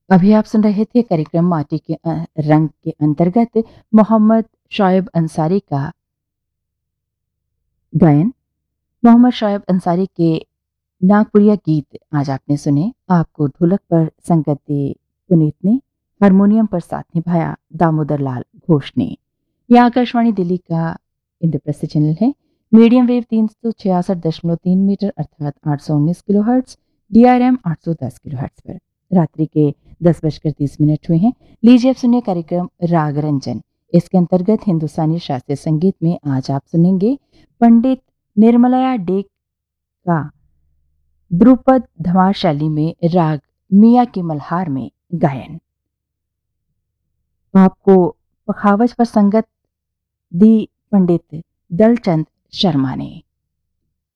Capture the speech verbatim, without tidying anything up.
अभी आप सुन रहे थे कार्यक्रम माटी के अ, रंग के अंतर्गत मोहम्मद शोएब अंसारी का गायन। मोहम्मद शोएब अंसारी के नागपुरिया गीत आज आपने सुने। आपको ढोलक पर संगत दी पुनीत ने, हारमोनियम पर साथ निभाया दामोदर लाल घोष ने। यह आकाशवाणी दिल्ली का इंद्रप्रस्थ चैनल है। मीडियम वेव तीन सौ छियासठ दशमलव तीन मीटर अर्थात आठ सौ उन्नीस kilo hertz, D R M आठ सौ दस किलो हर्ट्स पर रात्रि के दस बजकर तीस मिनट हुए हैं। लीजिए अब सुनिए कार्यक्रम राग रंजन। इसके अंतर्गत हिंदुस्तानी शास्त्रीय संगीत में आज आप सुनेंगे पंडित निर्मलया डे का द्रुपद धमार शैली में राग मिया की मल्हार में गायन। आपको पखावज पर संगत दी पंडित दलचंद शर्मा ने।